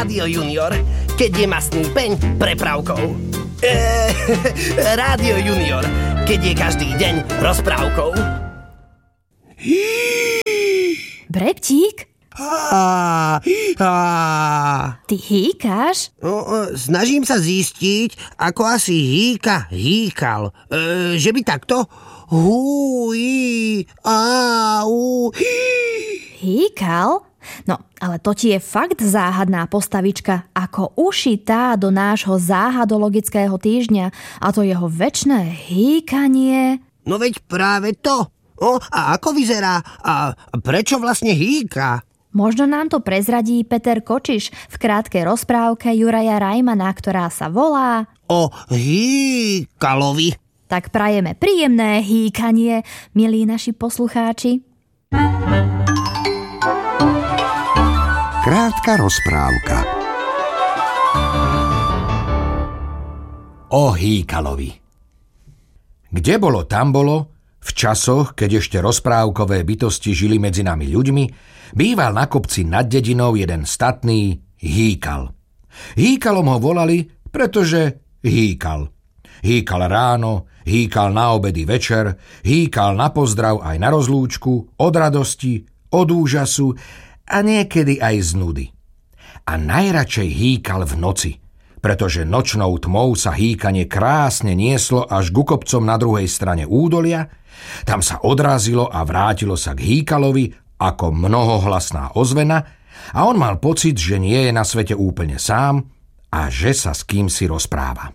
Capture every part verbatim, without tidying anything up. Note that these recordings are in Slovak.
Rádio Junior, keď je mastný peň prepravkou. Eee, Rádio Junior, keď je každý deň rozprávkou. Breptík? Á, á. Ty hýkáš? No, snažím sa zistiť, ako asi hýka hýkal. E, že by takto? Hú, í, á, ú, hí. Hýkal? No, ale to ti je fakt záhadná postavička, ako ušitá do nášho záhadologického týždňa, a to jeho večné hýkanie. No veď práve to. O, a ako vyzerá? A prečo vlastne hýka? Možno nám to prezradí Peter Kočiš v krátkej rozprávke Juraja Rajmana, ktorá sa volá O hýkalovi. Tak prajeme príjemné hýkanie, milí naši poslucháči. Krátka rozprávka O hýkalovi. Kde bolo, tam bolo. V časoch, keď ešte rozprávkové bytosti žili medzi nami ľuďmi, býval na kopci nad dedinou jeden statný hýkal. Hýkalom ho volali, pretože hýkal. Hýkal ráno, hýkal na obedy večer, hýkal na pozdrav aj na rozlúčku, od radosti, od úžasu a niekedy aj z nudy. A najradšej hýkal v noci, pretože nočnou tmou sa hýkanie krásne nieslo až ku kopcom na druhej strane údolia. Tam sa odrazilo a vrátilo sa k hýkalovi ako mnohohlasná ozvena a on mal pocit, že nie je na svete úplne sám a že sa s kým si rozpráva.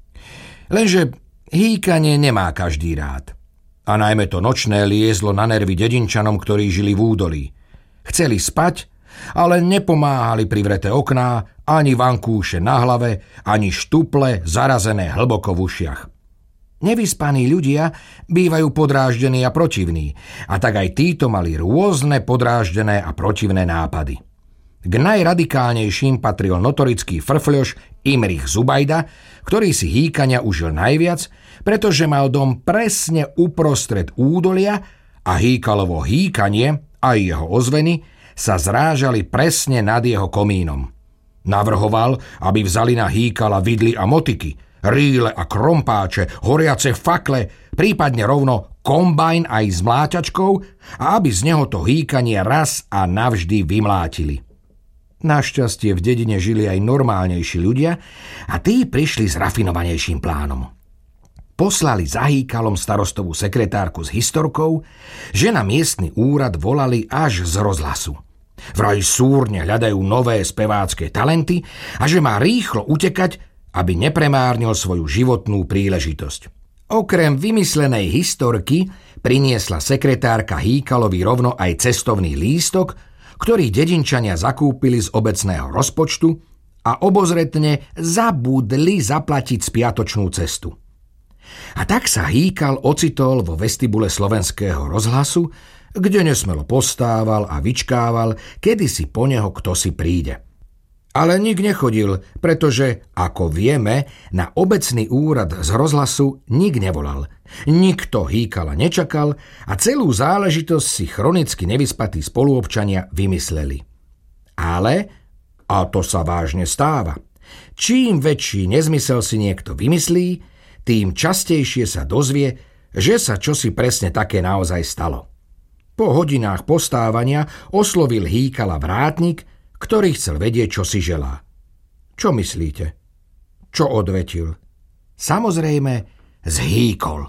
Lenže hýkanie nemá každý rád. A najmä to nočné liezlo na nervy dedinčanom, ktorí žili v údolí. Chceli spať, ale nepomáhali privreté okná, ani vankúše na hlave, ani štuple zarazené hlboko v ušiach. Nevyspaní ľudia bývajú podráždení a protivní, a tak aj títo mali rôzne podráždené a protivné nápady. K najradikálnejším patril notorický frfľoš Imrich Zubajda, ktorý si hýkania užil najviac, pretože mal dom presne uprostred údolia a hýkalovo hýkanie a jeho ozveny sa zrážali presne nad jeho komínom. Navrhoval, aby vzali na hýkala vidly a motiky, rýle a krompáče, horiace fakle, prípadne rovno kombajn aj s mláťačkou a aby z neho to hýkanie raz a navždy vymlátili. Našťastie v dedine žili aj normálnejší ľudia a tí prišli s rafinovanejším plánom. Poslali za hýkalom starostovú sekretárku s historkou, že na miestny úrad volali až z rozhlasu. Vraj súrne hľadajú nové spevácké talenty a že má rýchlo utekať, aby nepremárnil svoju životnú príležitosť. Okrem vymyslenej historky priniesla sekretárka hýkalovi rovno aj cestovný lístok, ktorý dedinčania zakúpili z obecného rozpočtu a obozretne zabudli zaplatiť spiatočnú cestu. A tak sa hýkal ocitol vo vestibule slovenského rozhlasu, kde nesmelo postával a vyčkával, kedy si po neho kto si príde. Ale nik nechodil, pretože, ako vieme, na obecný úrad z rozhlasu nik nevolal. Nikto hýkala nečakal a celú záležitosť si chronicky nevyspatí spoluobčania vymysleli. Ale, a to sa vážne stáva, čím väčší nezmysel si niekto vymyslí, tým častejšie sa dozvie, že sa čosi presne také naozaj stalo. Po hodinách postávania oslovil hýkala vrátnik, ktorý chcel vedieť, čo si želá. Čo myslíte? Čo odvetil? Samozrejme, zhýkol.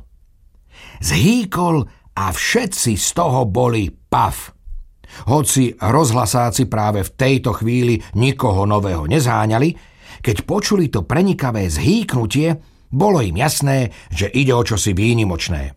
Zhýkol a všetci z toho boli paf. Hoci rozhlasáci práve v tejto chvíli nikoho nového nezháňali, keď počuli to prenikavé zhýknutie, bolo im jasné, že ide o čosi výnimočné.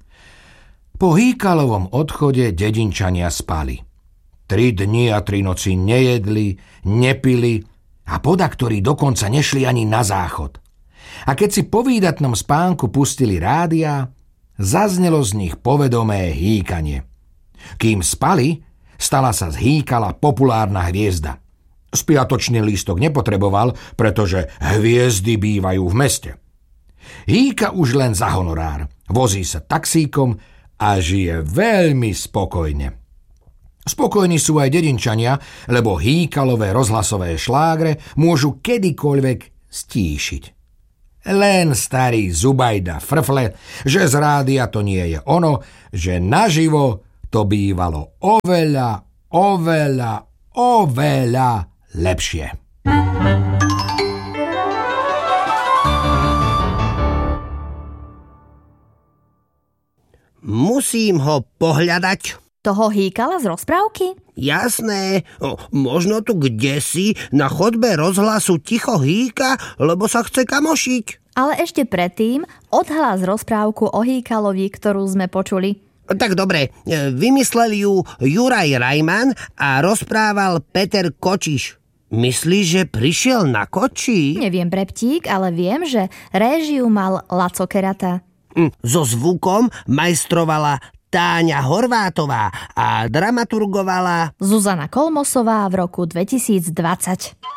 Po hýkalovom odchode dedinčania spali. Tri dni a tri noci nejedli, nepili a podaktori dokonca nešli ani na záchod. A keď si po výdatnom spánku pustili rádia, zaznelo z nich povedomé hýkanie. Kým spali, stala sa z hýkala populárna hviezda. Spiatočný lístok nepotreboval, pretože hviezdy bývajú v meste. Hýka už len za honorár, vozí sa taxíkom a žije veľmi spokojne. Spokojní sú aj dedinčania, lebo Hýkalové rozhlasové šlágre môžu kedykoľvek stíšiť. Len starý Zubajda frfle, že z rádia to nie je ono, že naživo to bývalo oveľa, oveľa, oveľa lepšie. Musím ho pohľadať. Toho Hýkala z rozprávky? Jasné, o, možno tu kdesi na chodbe rozhlasu ticho hýka, lebo sa chce kamošiť. Ale ešte predtým odhlas rozprávku o Hýkalovi, ktorú sme počuli. Tak dobre, vymyslel ju Juraj Rajman a rozprával Peter Kočiš. Myslíš, že prišiel na koči? Neviem, Breptík, ale viem, že réžiu mal Laco Kerata. So zvukom majstrovala Táňa Horvátová a dramaturgovala Zuzana Kolmosová v roku dvetisícdvadsať.